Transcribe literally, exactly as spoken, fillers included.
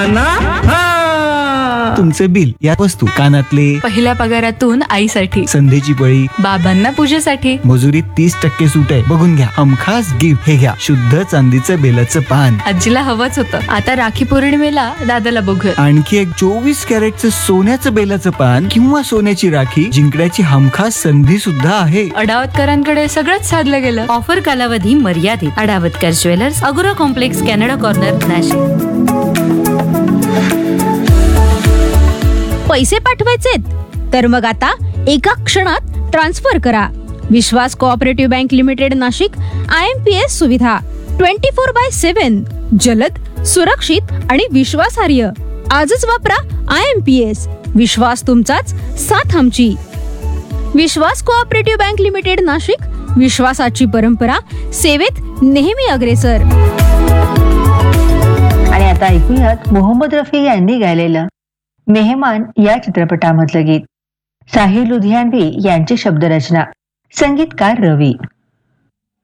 ना तुमचं बिल, या वस्तू, कानातले, पहिल्या पगारातून आईसाठी, संधीची पळी, बाबांना पूजेसाठी, मजुरीत तीस टक्के सूट आहे, बघून घ्या. हमखास गिफ्ट हे घ्या, शुद्ध चांदीचं बेलाचं पान. आजीला हवंच होतं. आता राखी पौर्णिमेला दादाला बघूया. आणखी एक चोवीस कॅरेटचं सोन्याचं बेलाचं पान किंवा सोन्याची राखी जिंकण्याची हमखास संधी सुद्धा आहे. अडावतकरांकडे सगळंच साधलं गेलं. ऑफर कालावधी मर्यादित. अडावतकर ज्वेलर्स, अगोरा कॉम्प्लेक्स, कॅनडा कॉर्नर, नाशिक. पैसे पाठवायचेत तर मग आता एका क्षणात ट्रान्सफर करा. विश्वास cooperative bank limited Nashik. I am P S सुविधा ट्वेंटी फोर बाय सेव्हन. जलद, सुरक्षित आणि विश्वासार्ह. आजच वापरा आय एम पी एस. विश्वास तुमचाच, साथ आमची. विश्वास कोऑपरेटिव्ह बँक लिमिटेड नाशिक. विश्वासाची परंपरा, सेवेत नेहमी अग्रेसर. आणि आता ऐकूयात मोहम्मद रफी यांनी गायलेलं मेहमान या चित्रपटामधलं गीत. साहिल लुधियानवी यांची शब्दरचना, संगीतकार रवी.